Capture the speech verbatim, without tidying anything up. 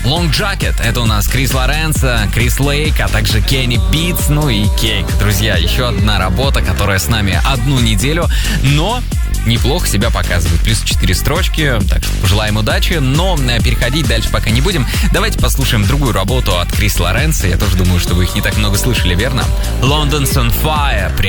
Long Jacket — это у нас Крис Лоренцо, Крис Лейк, а также Кенни Битс, ну и Кейк. Друзья, еще одна работа, которая с нами одну неделю, но неплохо себя показывает. Плюс четыре строчки, так что пожелаем удачи, но переходить дальше пока не будем. Давайте послушаем другую работу от Крис Лоренцо. Я тоже думаю, что вы их не так много слышали, верно? London's on Fire.